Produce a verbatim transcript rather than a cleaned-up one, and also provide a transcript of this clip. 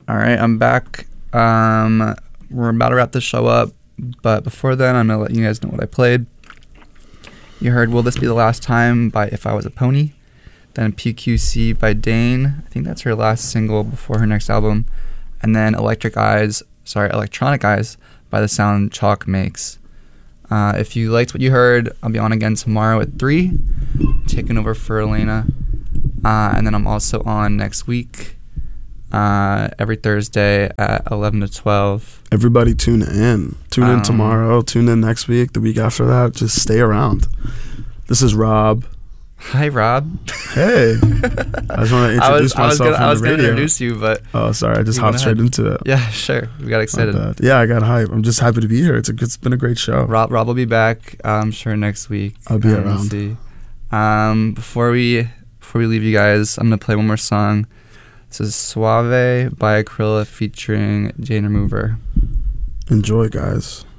All right, I'm back. Um, we're about to wrap the show up, but before then, I'm going to let you guys know what I played. You heard Will This Be the Last Time by If I Was a Pony, then P Q C by Dane. I think that's her last single before her next album. And then Electric Eyes, sorry, Electronic Eyes by The Sound Chalk Makes. Uh, if you liked what you heard, I'll be on again tomorrow at three, taking over for Elena. Uh, and then I'm also on next week, uh, every Thursday at eleven to twelve. Everybody tune in. Tune in um, tomorrow, tune in next week, the week after that. Just stay around. This is Rob. Hi, Rob. Hey. I just want to introduce I was, myself I was gonna, on I was the going to radio. introduce you, but... Oh, sorry. I just hopped straight ahead. into it. Yeah, sure. We got excited. Yeah, I got hype. I'm just happy to be here. It's a, it's been a great show. Rob Rob will be back, I'm sure, next week. I'll be um, around. We'll see. Um, before we before we leave you guys, I'm going to play one more song. This is Suave by Aquila featuring Jane Remover. Enjoy, guys.